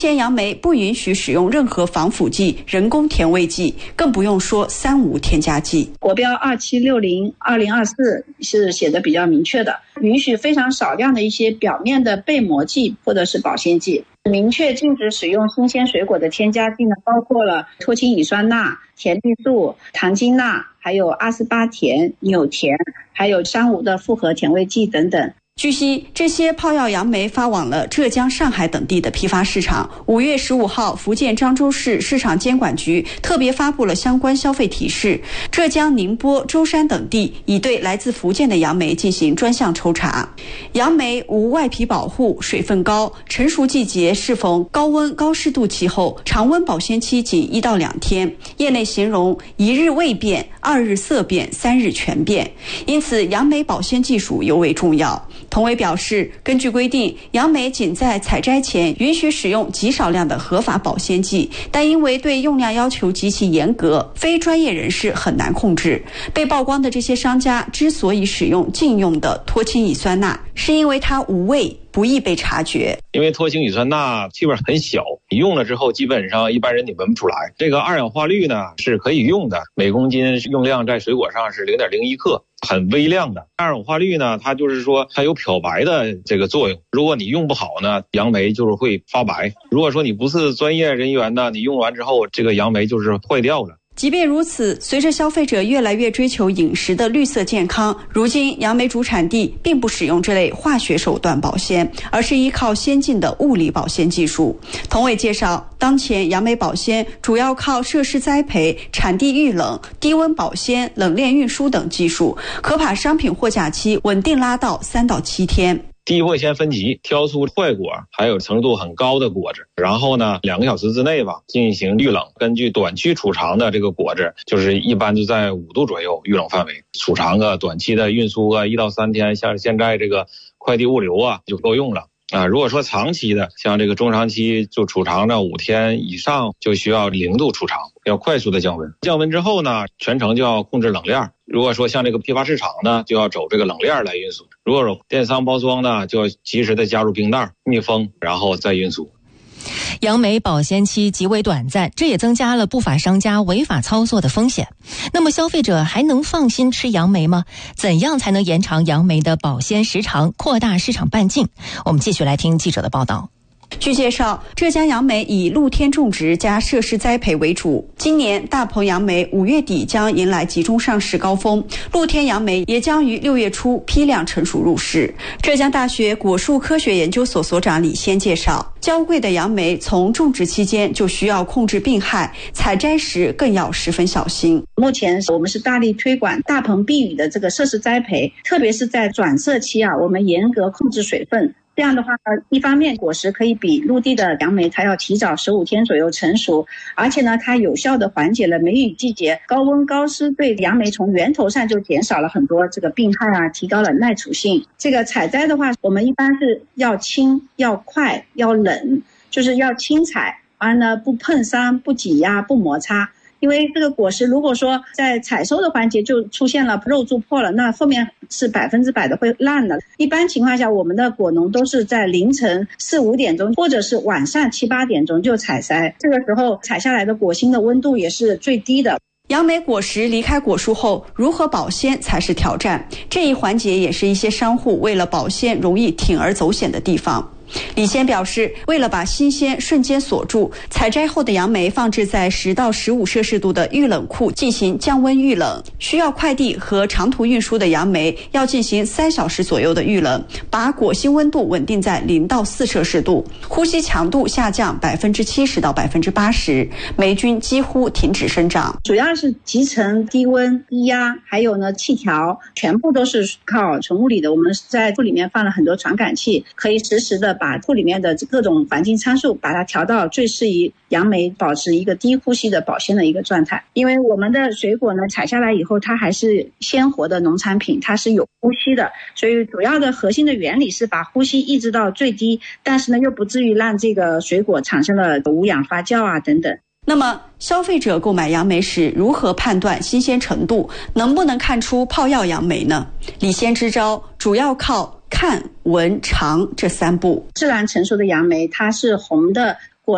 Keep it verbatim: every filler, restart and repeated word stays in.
鲜杨梅不允许使用任何防腐剂、人工甜味剂，更不用说三无添加剂。 国标二七六零二零二四是写的比较明确的，允许非常少量的一些表面的被膜剂或者是保鲜剂。明确禁止使用新鲜水果的添加剂呢，包括了脱氢乙酸钠、甜绿素、糖精钠，还有阿斯巴甜、纽甜，还有三无的复合甜味剂等等。 据悉，这些泡药杨梅发往了浙江、上海等地的批发市场。五月十五号，福建漳州市市场监管局特别发布了相关消费提示。浙江、宁波、舟山等地已对来自福建的杨梅进行专项抽查。杨梅无外皮保护，水分高，成熟季节适逢高温高湿度气候，常温保鲜期仅一到两天。业内形容一日未变，二日色变，三日全变。因此，杨梅保鲜技术尤为重要。同委表示，根据规定，杨梅仅在采摘前允许使用极少量的合法保鲜剂，但因为对用量要求极其严格，非专业人士很难控制。被曝光的这些商家之所以使用禁用的脱氢乙酸钠，是因为它无味，不易被察觉。 因为脱氢乙酸钠气味很小，你用了之后基本上一般人你闻不出来。这个二氧化氯呢是可以用的，每公斤用量在水果上是 零点零一克，很微量的。二氧化氯呢，它就是说它有漂白的这个作用，如果你用不好呢，杨梅就是会发白。如果说你不是专业人员呢，你用完之后这个杨梅就是坏掉了。 即便如此，随着消费者越来越追求饮食的绿色健康，如今杨梅主产地并不使用这类化学手段保鲜，而是依靠先进的物理保鲜技术。同委介绍，当前杨梅保鲜主要靠设施栽培、产地预冷、低温保鲜、冷链运输等技术，可把商品货架期稳定拉到三到七天。 第一步先分级，挑出坏果还有程度很高的果子，然后呢两个小时之内吧进行预冷。根据短期储藏的这个果子，就是一般就在五度左右预冷范围，储藏个短期的运输啊一到三天，像现在这个快递物流啊就够用了啊。如果说长期的，像这个中长期就储藏到五天以上，就需要零度储藏，要快速的降温。降温之后呢，全程就要控制冷链。如果说像这个批发市场呢，就要走这个冷链来运输；如果说电商包装呢，就要及时的加入冰袋密封，然后再运输。 杨梅保鲜期极为短暂，这也增加了不法商家违法操作的风险。那么消费者还能放心吃杨梅吗？怎样才能延长杨梅的保鲜时长，扩大市场半径？我们继续来听记者的报道。 据介绍，浙江杨梅以露天种植加设施栽培为主。今年大棚杨梅五月底将迎来集中上市高峰，露天杨梅也将于六月初批量成熟入市。浙江大学果树科学研究所所长李先介绍，娇贵的杨梅从种植期间就需要控制病害，采摘时更要十分小心。 目前我们是大力推广大棚避雨的这个设施栽培，特别是在转色期啊，我们严格控制水分。这样的话呢，一方面果实可以比陆地的杨梅它要提早十五天左右成熟，而且呢，它有效的缓解了梅雨季节高温高湿对杨梅从源头上就减少了很多这个病害啊，提高了耐储性。这个采摘的话，我们一般是要轻、要快、要冷，就是要轻采，而呢不碰伤、不挤压、不摩擦。因为这个果实如果说在采收的环节就出现了肉蛀破了，那后面是百分之百的会烂的。一般情况下，我们的果农都是在凌晨四五点钟或者是晚上七八点钟就采摘，这个时候采下来的果心的温度也是最低的。 杨梅果实离开果树后，如何保鲜才是挑战。这一环节也是一些商户为了保鲜容易铤而走险的地方。李先表示，为了把新鲜瞬间锁住，采摘后的杨梅放置在十到十五摄氏度的预冷库进行降温预冷。需要快递和长途运输的杨梅要进行三小时左右的预冷，把果心温度稳定在零到四摄氏度，呼吸强度下降百分之七十到百分之八十，霉菌几乎停止生长。 主要是集成、低温、低压，还有呢气调，全部都是靠纯物理的。我们在库里面放了很多传感器，可以实时的把库里面的各种环境参数把它调到最适宜杨梅保持一个低呼吸的保鲜的一个状态。因为我们的水果呢采下来以后，它还是鲜活的农产品，它是有呼吸的，所以主要的核心的原理是把呼吸抑制到最低，但是呢又不至于让这个水果产生了无氧发酵啊等等。 那么消费者购买杨梅时如何判断新鲜程度，能不能看出泡药杨梅呢？李先支招主要靠看、闻、尝这三步。 自然成熟的杨梅它是红的